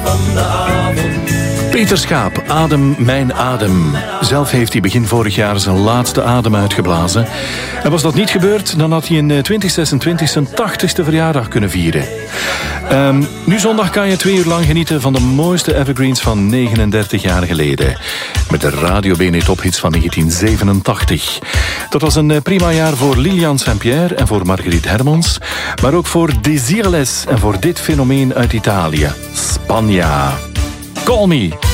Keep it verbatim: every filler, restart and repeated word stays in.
van de avond. Peter Schaap, Adem, mijn adem. Zelf heeft hij begin vorig jaar zijn laatste adem uitgeblazen. En was dat niet gebeurd, dan had hij in twintig zesentwintig zijn tachtigste verjaardag kunnen vieren. Um, nu zondag kan je twee uur lang genieten van de mooiste evergreens van negenendertig jaar geleden. Met de Radio B N Tophits van negentien zevenentachtig. Dat was een prima jaar voor Lilian Saint-Pierre en voor Marguerite Hermans. Maar ook voor Desireless en voor dit fenomeen uit Italië. Spagna. Call me.